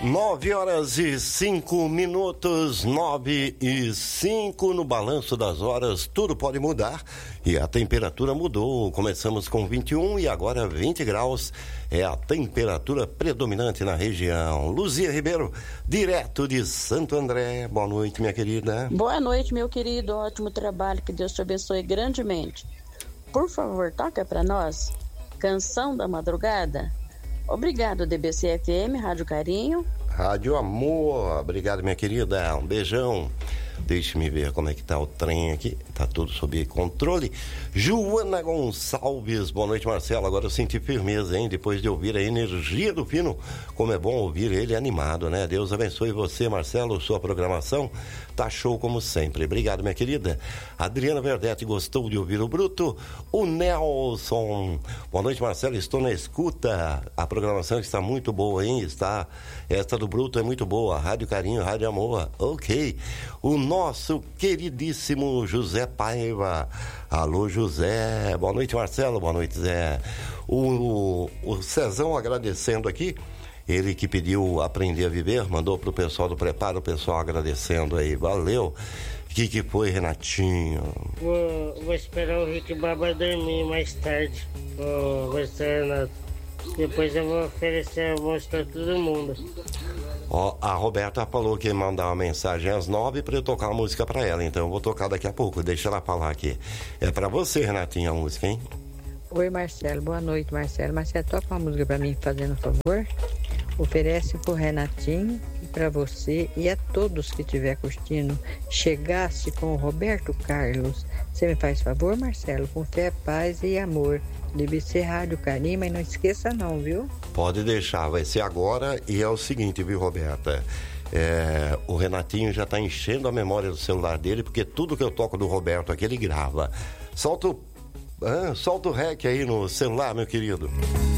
9h05, 9h05 no balanço das horas, tudo pode mudar e a temperatura mudou. Começamos com 21 e agora 20 graus é a temperatura predominante na região. Luzia Ribeiro, direto de Santo André. Boa noite, minha querida. Boa noite, meu querido. Ótimo trabalho, que Deus te abençoe grandemente. Por favor, toca para nós Canção da Madrugada. Obrigado, DBC-FM, Rádio Carinho. Rádio Amor, obrigado, minha querida, um beijão. Deixe-me ver como é que tá o trem aqui, tá tudo sob controle. Joana Gonçalves, boa noite, Marcelo. Agora eu senti firmeza, hein, depois de ouvir a energia do Pino. Como é bom ouvir ele animado, né? Deus abençoe você, Marcelo, sua programação tá show como sempre. Obrigado, minha querida. Adriana Verdete gostou de ouvir o Bruto. O Nelson, boa noite, Marcelo, estou na escuta. A programação está muito boa, hein? Esta do Bruto é muito boa. Rádio Carinho, Rádio Amor, ok. O nosso queridíssimo José Paiva. Alô, José. Boa noite, Marcelo. Boa noite, Zé. O Cezão agradecendo aqui. Ele que pediu Aprender a Viver, mandou pro pessoal do Preparo, o pessoal agradecendo aí. Valeu. O que foi, Renatinho? Vou esperar o Rick Baba dormir mais tarde. Vou esperar, Renato. Depois eu vou oferecer almoço pra todo mundo. Ó, a Roberta falou que ia mandar uma mensagem às 9 para eu tocar uma música pra ela, então eu vou tocar daqui a pouco, deixa ela falar aqui. É pra você, Renatinha, a música, hein? Oi, Marcelo, boa noite, Marcelo. Marcelo, toca uma música pra mim, fazendo um favor. Oferece pro Renatinho e pra você e a todos que estiver curtindo. Chegasse com o Roberto Carlos. Você me faz favor, Marcelo? Com fé, paz e amor. Deve ser Rádio Carinho, mas não esqueça não, viu? Pode deixar, vai ser agora. E é o seguinte, viu, Roberta? O Renatinho já tá enchendo a memória do celular dele, porque tudo que eu toco do Roberto aqui ele grava. Solta o REC aí no celular, meu querido.